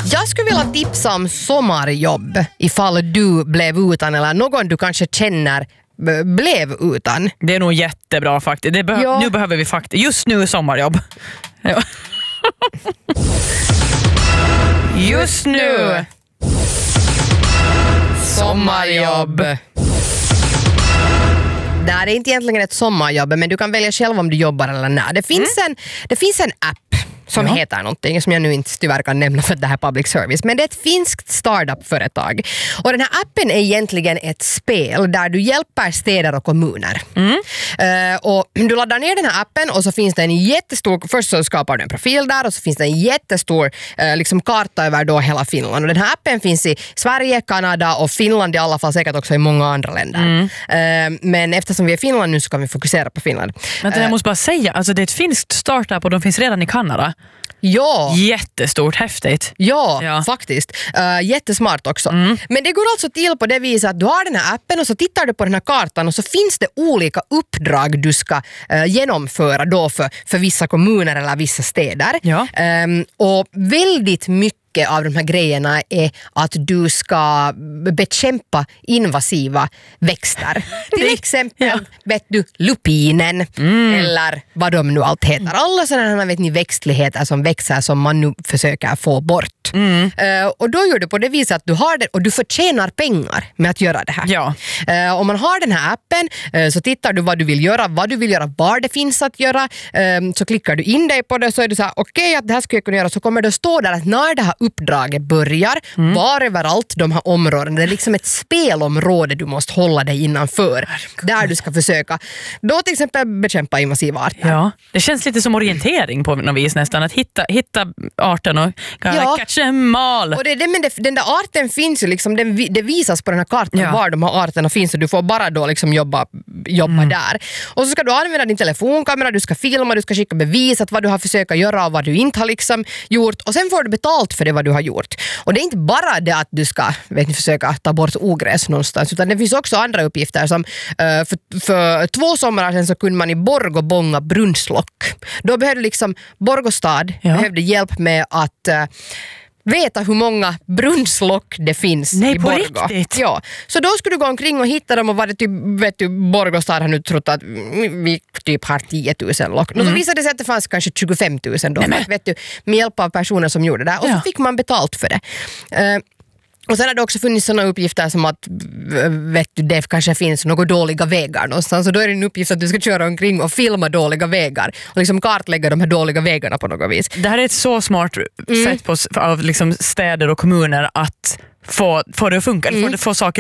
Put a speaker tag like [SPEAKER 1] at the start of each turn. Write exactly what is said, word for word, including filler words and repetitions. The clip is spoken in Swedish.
[SPEAKER 1] Jag skulle vilja tipsa om sommarjobb ifall du blev utan eller någon du kanske känner b- blev utan.
[SPEAKER 2] Det är nog jättebra faktiskt. Det behö-
[SPEAKER 1] Ja.
[SPEAKER 2] Nu behöver vi faktiskt, just nu sommarjobb. Ja. Just nu sommarjobb.
[SPEAKER 1] Nej, det är inte egentligen ett sommarjobb, men du kan välja själv om du jobbar eller nej. Det finns, mm. en, det finns en app som ja. heter någonting som jag nu inte tyvärr kan nämna för det här public service, men det är ett finskt startup-företag. Och den här appen är egentligen ett spel där du hjälper städer och kommuner. Mm. Uh, och du laddar ner den här appen och så finns det en jättestor, först så skapar du en profil där och så finns det en jättestor uh, liksom karta över då hela Finland. Och den här appen finns i Sverige, Kanada och Finland i alla fall, säkert också i många andra länder. Mm. Uh, men eftersom vi är i Finland nu så kan vi fokusera på Finland.
[SPEAKER 2] Men jag måste bara säga, alltså det är ett finskt startup och de finns redan i Kanada.
[SPEAKER 1] Ja.
[SPEAKER 2] Jättestort, häftigt.
[SPEAKER 1] Ja,
[SPEAKER 2] ja.
[SPEAKER 1] faktiskt. Uh, jättesmart också.
[SPEAKER 2] Mm.
[SPEAKER 1] Men det går alltså till på det viset att du har den här appen och så tittar du på den här kartan och så finns det olika uppdrag du ska uh, genomföra då för, för vissa kommuner eller vissa städer.
[SPEAKER 2] Ja.
[SPEAKER 1] Um, och väldigt mycket av de här grejerna är att du ska bekämpa invasiva växter. Till exempel, ja. vet du, lupinen mm. eller vad de nu allt heter. Alla sådana här vet ni, växtligheter som växer som man nu försöker få bort. Mm. Uh, och då gör du på det viset att du har det och du förtjänar pengar med att göra det här.
[SPEAKER 2] Ja.
[SPEAKER 1] Uh, om man har den här appen uh, så tittar du vad du vill göra, vad du vill göra, var det finns att göra. Uh, så klickar du in dig på det så är du så här, okej okay, att det här ska jag kunna göra, så kommer det att stå där att när det här uppdraget börjar, mm. var överallt de här områdena. Det är liksom ett spelområde du måste hålla dig innanför. Där du ska försöka då till exempel bekämpa invasiva arter.
[SPEAKER 2] Ja, det känns lite som orientering på något vis nästan. Att hitta, hitta arten och
[SPEAKER 1] ja.
[SPEAKER 2] catch them all.
[SPEAKER 1] Och det, det, men det, den där arten finns ju liksom, den, det visas på den här kartan
[SPEAKER 2] ja.
[SPEAKER 1] var de här arterna finns och du får bara då liksom jobba, jobba mm. där. Och så ska du använda din telefonkamera, du ska filma, du ska skicka bevis att vad du har försökt göra och vad du inte har liksom gjort. Och sen får du betalt för det vad du har gjort. Och det är inte bara det att du ska vet ni, försöka ta bort ogräs någonstans, utan det finns också andra uppgifter som uh, för, för två somrar sedan så kunde man i Borgå bonga brunnslock. Då behövde liksom Borgå stad ja. behövde hjälp med att uh, veta hur många brunnslock det finns
[SPEAKER 2] Nej,
[SPEAKER 1] i Borgå.
[SPEAKER 2] Riktigt?
[SPEAKER 1] Ja. Så då skulle du gå omkring och hitta dem och var det typ, vet du, Borgå stad har nu trott att vi typ har tio tusen lock. Mm. Och så visade det sig att det fanns kanske tjugofem tusen då. Nej, vet du, med hjälp av personer som gjorde det. Och ja. så fick man betalt för det. Uh, Och sen har det också funnits sådana uppgifter som att vet du, det kanske finns några dåliga vägar någonstans. Så då är det en uppgift att du ska köra omkring och filma dåliga vägar. Och liksom kartlägga de här dåliga vägarna på något vis.
[SPEAKER 2] Det här är ett så smart mm. sätt på, av liksom städer och kommuner att få, få det att funka. Mm. Få, få saker